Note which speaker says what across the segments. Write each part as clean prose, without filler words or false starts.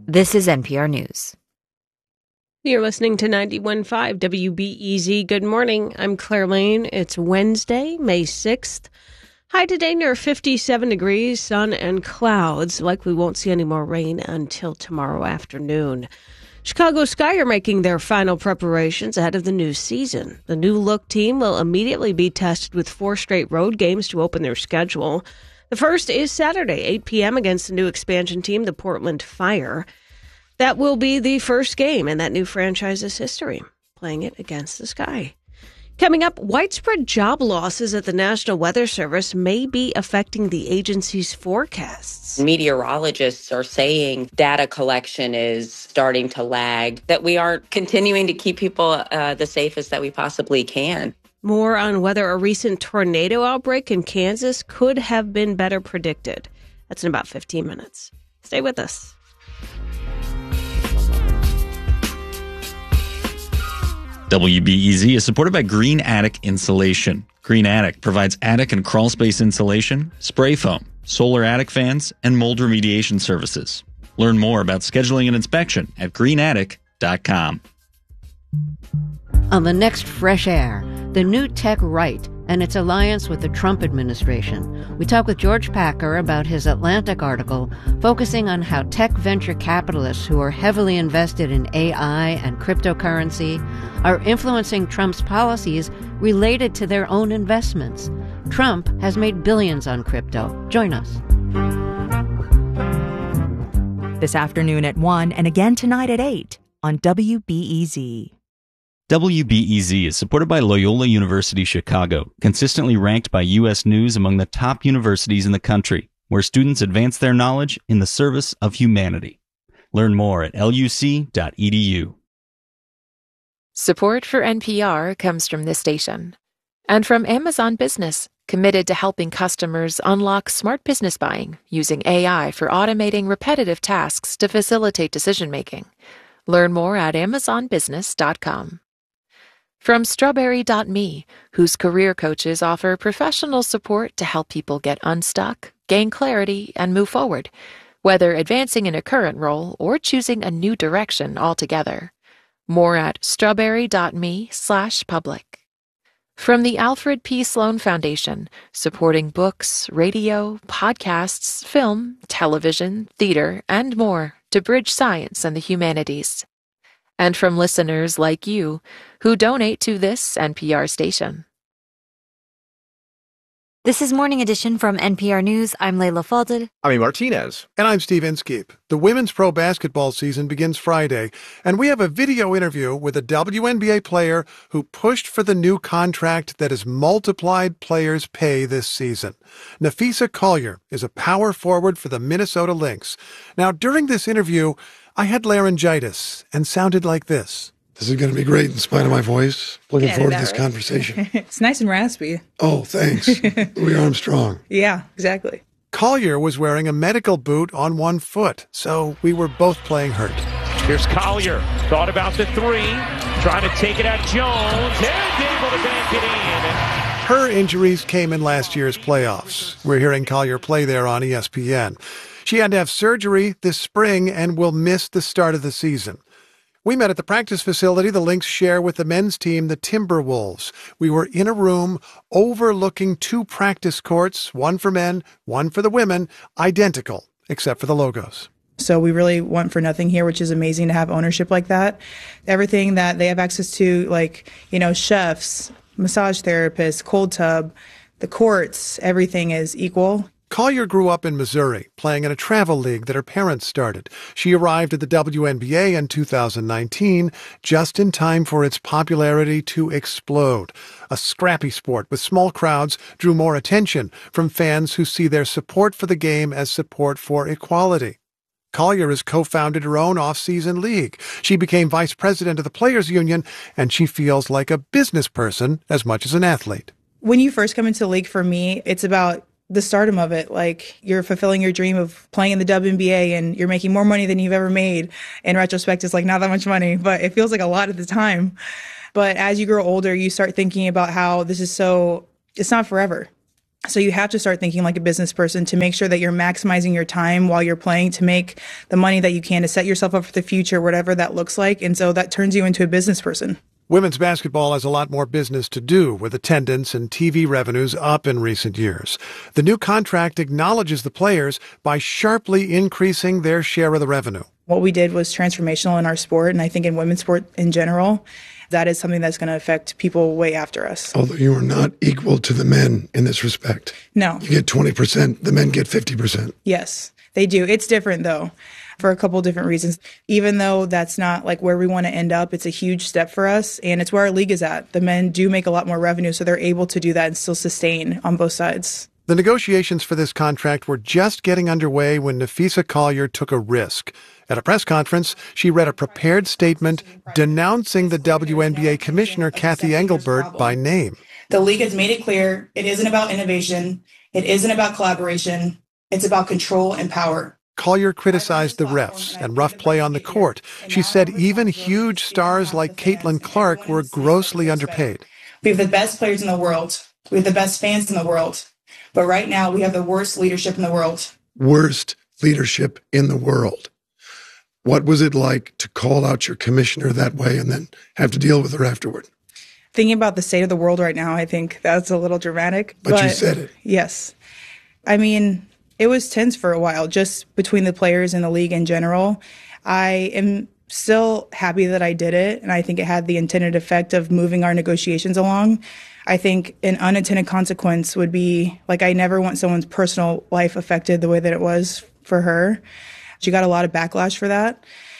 Speaker 1: This is NPR News.
Speaker 2: You're listening to 91.5 WBEZ. Good morning. I'm Claire Lane. It's Wednesday, May 6th. High today near 57 degrees, sun and clouds. Likely won't see any more rain until tomorrow afternoon. Chicago Sky are making their final preparations ahead of the new season. The new look team will immediately be tested with 4 straight road games to open their schedule. The first is Saturday, 8 p.m. against the new expansion team, the Portland Fire. That will be the first game in that new franchise's history, playing it against the Sky. Coming up, widespread job losses at the National Weather Service may be affecting the agency's forecasts.
Speaker 3: Meteorologists are saying data collection is starting to lag, that we aren't continuing to keep people the safest that we possibly can.
Speaker 2: More on whether a recent tornado outbreak in Kansas could have been better predicted. That's in about 15 minutes. Stay with us.
Speaker 4: WBEZ is supported by Green Attic Insulation. Green Attic provides attic and crawl space insulation, spray foam, solar attic fans, and mold remediation services. Learn more about scheduling an inspection at greenattic.com.
Speaker 5: On the next Fresh Air, the new tech right and its alliance with the Trump administration. We talk with George Packer about his Atlantic article focusing on how tech venture capitalists who are heavily invested in AI and cryptocurrency are influencing Trump's policies related to their own investments. Trump has made billions on crypto. Join us.
Speaker 6: This afternoon at 1 and again tonight at 8 on WBEZ.
Speaker 4: WBEZ is supported by Loyola University Chicago, consistently ranked by U.S. News among the top universities in the country, where students advance their knowledge in the service of humanity. Learn more at luc.edu.
Speaker 7: Support for NPR comes from this station and from Amazon Business, committed to helping customers unlock smart business buying using AI for automating repetitive tasks to facilitate decision-making. Learn more at amazonbusiness.com. From Strawberry.me, whose career coaches offer professional support to help people get unstuck, gain clarity, and move forward, whether advancing in a current role or choosing a new direction altogether. More at strawberry.me/public. From the Alfred P. Sloan Foundation, supporting books, radio, podcasts, film, television, theater, and more to bridge science and the humanities. And from listeners like you who donate to this NPR station.
Speaker 1: This is Morning Edition from NPR News. I'm Layla Falded.
Speaker 8: I'm Martinez. And I'm Steve Inskeep. The women's pro basketball season begins Friday, and we have a video interview with a WNBA player who pushed for the new contract that has multiplied players' pay this season. Napheesa Collier is a power forward for the Minnesota Lynx. Now, during this interview, I had laryngitis and sounded like this.
Speaker 9: This is going to be great in spite of my voice. Looking forward to this conversation.
Speaker 10: It's nice and raspy.
Speaker 9: Oh, thanks. Louis Armstrong.
Speaker 10: Yeah, exactly.
Speaker 8: Collier was wearing a medical boot on one foot, so we were both playing hurt.
Speaker 11: Here's Collier. Thought about the three. Trying to take it at Jones. And able to bank it in.
Speaker 8: Her injuries came in last year's playoffs. We're hearing Collier play there on ESPN. She had to have surgery this spring and will miss the start of the season. We met at the practice facility the Lynx share with the men's team, the Timberwolves. We were in a room overlooking 2 practice courts, one for men, one for the women, identical, except for the logos.
Speaker 10: So we really want for nothing here, which is amazing to have ownership like that. Everything that they have access to, like, chefs, massage therapists, cold tub, the courts, everything is equal.
Speaker 8: Collier grew up in Missouri, playing in a travel league that her parents started. She arrived at the WNBA in 2019, just in time for its popularity to explode. A scrappy sport with small crowds drew more attention from fans who see their support for the game as support for equality. Collier has co-founded her own off-season league. She became vice president of the Players Union, and she feels like a business person as much as an athlete.
Speaker 10: When you first come into the league, for me, it's about the stardom of it. Like, you're fulfilling your dream of playing in the WNBA and you're making more money than you've ever made. In retrospect, it's like not that much money, but it feels like a lot at the time. But as you grow older, you start thinking about how this is it's not forever. So you have to start thinking like a business person to make sure that you're maximizing your time while you're playing to make the money that you can to set yourself up for the future, whatever that looks like. And so that turns you into a business person.
Speaker 8: Women's basketball has a lot more business to do, with attendance and TV revenues up in recent years. The new contract acknowledges the players by sharply increasing their share of the revenue.
Speaker 10: What we did was transformational in our sport, and I think in women's sport in general. That is something that's going to affect people way after us.
Speaker 9: Although you are not equal to the men in this respect.
Speaker 10: No.
Speaker 9: You get 20%, the men get 50%.
Speaker 10: Yes, they do. It's different, though, for a couple different reasons. Even though that's not like where we want to end up, it's a huge step for us, and it's where our league is at. The men do make a lot more revenue, so they're able to do that and still sustain on both sides.
Speaker 8: The negotiations for this contract were just getting underway when Napheesa Collier took a risk. At a press conference, she read a prepared statement denouncing the WNBA commissioner, Cathy Engelbert, by name.
Speaker 10: The league has made it clear it isn't about innovation. It isn't about collaboration. It's about control and power.
Speaker 8: Collier criticized the refs and rough play on the court. She said even huge stars like Caitlin Clark were grossly underpaid.
Speaker 10: We have the best players in the world. We have the best fans in the world. But right now, we have the worst leadership in the world.
Speaker 9: Worst leadership in the world. What was it like to call out your commissioner that way and then have to deal with her afterward?
Speaker 10: Thinking about the state of the world right now, I think that's a little dramatic.
Speaker 9: But you said it.
Speaker 10: Yes. I mean, it was tense for a while, just between the players and the league in general. I am still happy that I did it, and I think it had the intended effect of moving our negotiations along. I think an unintended consequence would be, like, I never want someone's personal life affected the way that it was for her. She got a lot of backlash for that.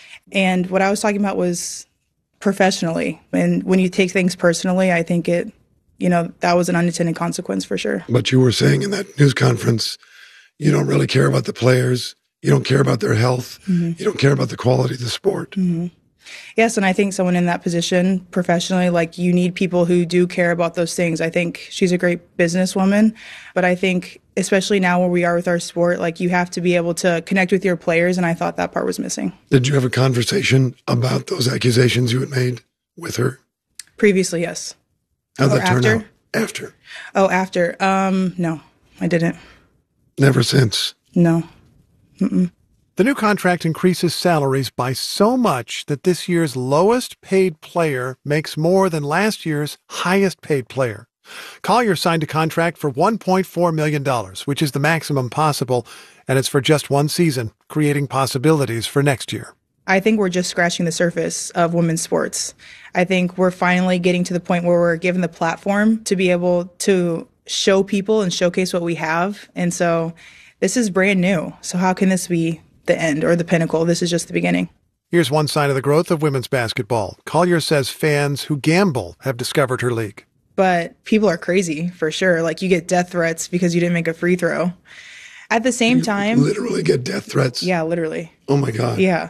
Speaker 10: And what I was talking about was professionally. And when you take things personally, I think it, that was an unintended consequence for sure.
Speaker 9: But you were saying in that news conference, you don't really care about the players. You don't care about their health. Mm-hmm. You don't care about the quality of the sport.
Speaker 10: Mm-hmm. Yes, and I think someone in that position professionally, like, you need people who do care about those things. I think she's a great businesswoman, but I think especially now where we are with our sport, like, you have to be able to connect with your players, and I thought that part was missing.
Speaker 9: Did you have a conversation about those accusations you had made with her?
Speaker 10: Previously, yes.
Speaker 9: How'd that turn out? After?
Speaker 10: Oh, after. No, I didn't.
Speaker 9: Never since?
Speaker 10: No. Mm-mm.
Speaker 8: The new contract increases salaries by so much that this year's lowest paid player makes more than last year's highest paid player. Collier signed a contract for $1.4 million, which is the maximum possible, and it's for just one season, creating possibilities for next year.
Speaker 10: I think we're just scratching the surface of women's sports. I think we're finally getting to the point where we're given the platform to be able to show people and showcase what we have. And so this is brand new. So how can this be the end or the pinnacle? This is just the beginning.
Speaker 8: Here's one sign of the growth of women's basketball. Collier says fans who gamble have discovered her league.
Speaker 10: But people are crazy, for sure. Like, you get death threats because you didn't make a free throw. At the same time...
Speaker 9: literally get death threats?
Speaker 10: Yeah, literally.
Speaker 9: Oh, my God.
Speaker 10: Yeah.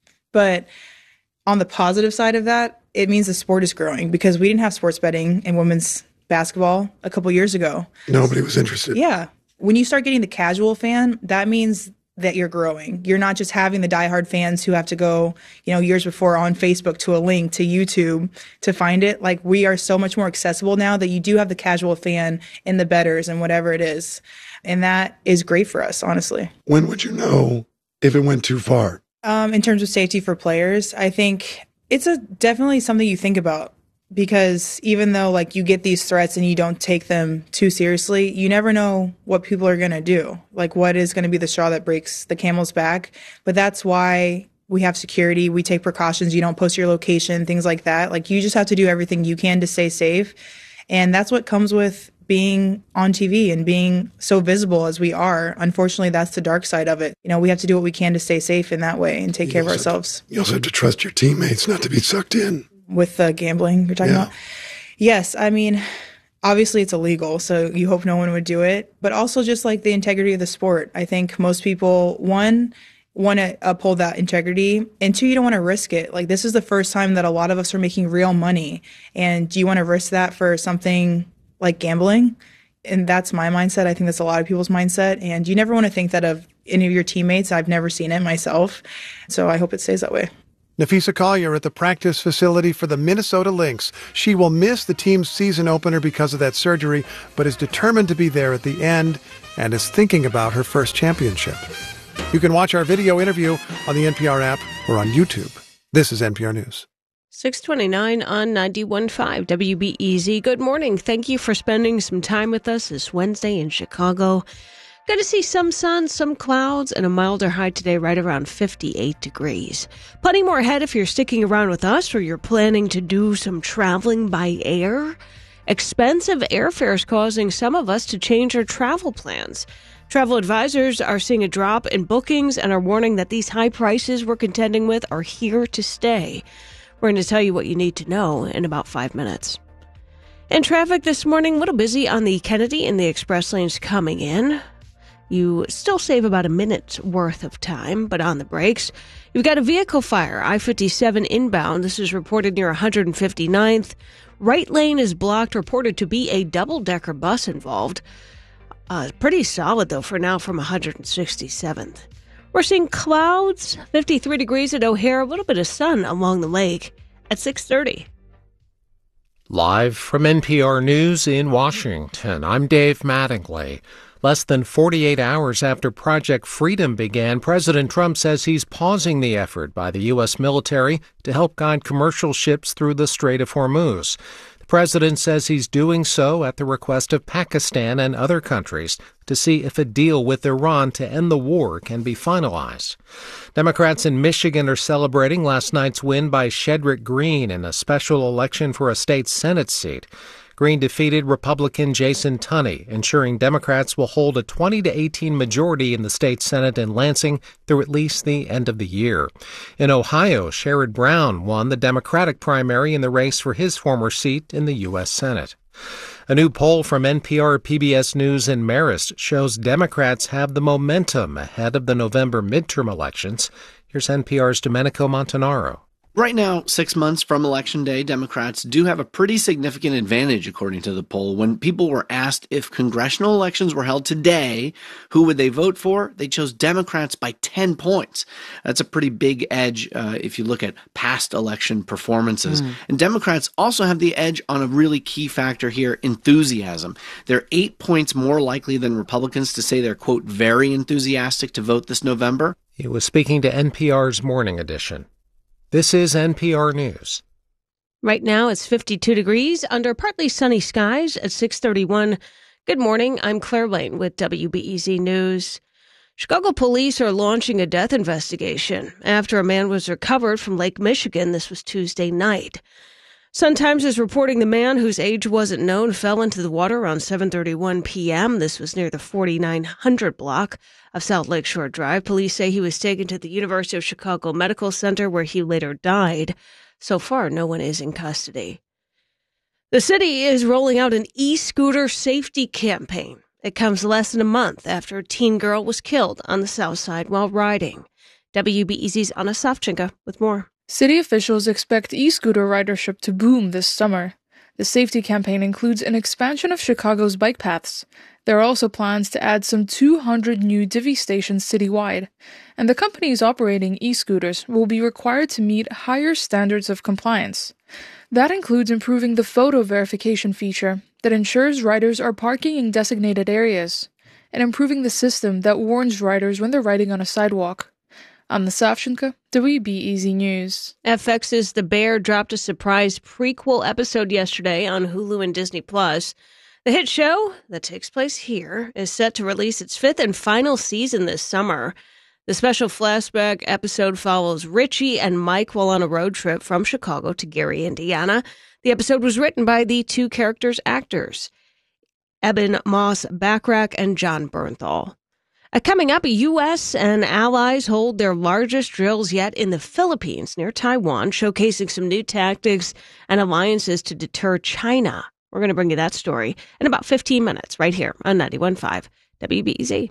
Speaker 10: But on the positive side of that, it means the sport is growing, because we didn't have sports betting in women's basketball a couple years ago.
Speaker 9: Nobody was interested.
Speaker 10: Yeah. When you start getting the casual fan, that means that you're growing. You're not just having the diehard fans who have to go, years before on Facebook to a link to YouTube to find it. Like, we are so much more accessible now that you do have the casual fan in the bettors and whatever it is. And that is great for us, honestly.
Speaker 9: When would you know if it went too far?
Speaker 10: In terms of safety for players, I think it's definitely something you think about. Because even though, like, you get these threats and you don't take them too seriously, you never know what people are going to do. Like, what is going to be the straw that breaks the camel's back. But that's why we have security. We take precautions. You don't post your location, things like that. Like, you just have to do everything you can to stay safe. And that's what comes with being on TV and being so visible as we are. Unfortunately, that's the dark side of it. We have to do what we can to stay safe in that way and take care of ourselves.
Speaker 9: You also have to trust your teammates not to be sucked in.
Speaker 10: With the gambling you're talking about? Yes. I mean, obviously it's illegal, so you hope no one would do it. But also just like the integrity of the sport. I think most people, one, want to uphold that integrity, and two, you don't want to risk it. Like, this is the first time that a lot of us are making real money. And do you want to risk that for something like gambling? And that's my mindset. I think that's a lot of people's mindset. And you never want to think that of any of your teammates. I've never seen it myself. So I hope it stays that way.
Speaker 8: Nafisa Collier at the practice facility for the Minnesota Lynx. She will miss the team's season opener because of that surgery, but is determined to be there at the end and is thinking about her first championship. You can watch our video interview on the NPR app or on YouTube. This is NPR News.
Speaker 2: 629 on 91.5 WBEZ. Good morning. Thank you for spending some time with us this Wednesday in Chicago. Going to see some sun, some clouds, and a milder high today, right around 58 degrees. Plenty more ahead if you're sticking around with us or you're planning to do some traveling by air. Expensive airfares causing some of us to change our travel plans. Travel advisors are seeing a drop in bookings and are warning that these high prices we're contending with are here to stay. We're going to tell you what you need to know in about 5 minutes. In traffic this morning, a little busy on the Kennedy and the express lanes coming in. You still save about a minute's worth of time, but on the brakes, you've got a vehicle fire, I-57 inbound. This is reported near 159th. Right lane is blocked, reported to be a double-decker bus involved. Pretty solid, though, for now from 167th. We're seeing clouds, 53 degrees at O'Hare, a little bit of sun along the lake at 6:30.
Speaker 12: Live from NPR News in Washington, I'm Dave Mattingly. Less than 48 hours after Project Freedom began, President Trump says he's pausing the effort by the U.S. military to help guide commercial ships through the Strait of Hormuz. The president says he's doing so at the request of Pakistan and other countries to see if a deal with Iran to end the war can be finalized. Democrats in Michigan are celebrating last night's win by Shedrick Green in a special election for a state Senate seat. Green defeated Republican Jason Tunney, ensuring Democrats will hold a 20-18 majority in the state Senate in Lansing through at least the end of the year. In Ohio, Sherrod Brown won the Democratic primary in the race for his former seat in the U.S. Senate. A new poll from NPR PBS News in Marist shows Democrats have the momentum ahead of the November midterm elections. Here's NPR's Domenico Montanaro.
Speaker 13: Right now, 6 months from Election Day, Democrats do have a pretty significant advantage, according to the poll. When people were asked if congressional elections were held today, who would they vote for? They chose Democrats by 10 points. That's a pretty big edge if you look at past election performances. And Democrats also have the edge on a really key factor here, enthusiasm. They're 8 points more likely than Republicans to say they're, quote, very enthusiastic to vote this November.
Speaker 12: He was speaking to NPR's Morning Edition. This is NPR News.
Speaker 2: Right now it's 52 degrees under partly sunny skies at 6:31. Good morning. I'm Claire Lane with WBEZ News. Chicago police are launching a death investigation after a man was recovered from Lake Michigan. This was Tuesday night. Sun-Times is reporting the man, whose age wasn't known, fell into the water around 7:31 p.m. This was near the 4900 block of South Lakeshore Drive. Police say he was taken to the University of Chicago Medical Center, where he later died. So far, no one is in custody. The city is rolling out an e-scooter safety campaign. It comes less than a month after a teen girl was killed on the South Side while riding. WBEZ's Anna Savchenko with more.
Speaker 14: City officials expect e-scooter ridership to boom this summer. The safety campaign includes an expansion of Chicago's bike paths. There are also plans to add some 200 new Divvy stations citywide, and the companies operating e-scooters will be required to meet higher standards of compliance. That includes improving the photo verification feature that ensures riders are parking in designated areas, and improving the system that warns riders when they're riding on a sidewalk. Anna Savchenko, WBEZ News.
Speaker 2: FX's The Bear dropped a surprise prequel episode yesterday on Hulu and Disney+. The hit show that takes place here is set to release its 5th and final season this summer. The special flashback episode follows Richie and Mike while on a road trip from Chicago to Gary, Indiana. The episode was written by the two characters' actors, Eben Moss-Bachrach and John Bernthal. Coming up, U.S. and allies hold their largest drills yet in the Philippines near Taiwan, showcasing some new tactics and alliances to deter China. We're going to bring you that story in about 15 minutes right here on 91.5 WBEZ.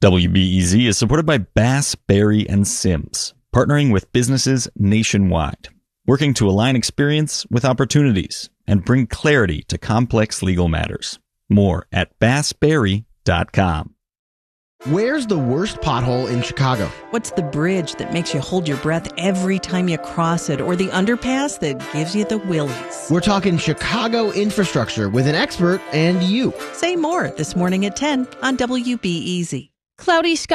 Speaker 4: WBEZ is supported by Bass, Berry & Sims, partnering with businesses nationwide, working to align experience with opportunities and bring clarity to complex legal matters. More at bassberry.com.
Speaker 15: Where's the worst pothole in Chicago?
Speaker 16: What's the bridge that makes you hold your breath every time you cross it, or the underpass that gives you the willies?
Speaker 15: We're talking Chicago infrastructure with an expert and you.
Speaker 16: Say more this morning at 10 on WBEZ.
Speaker 2: Cloudy skies.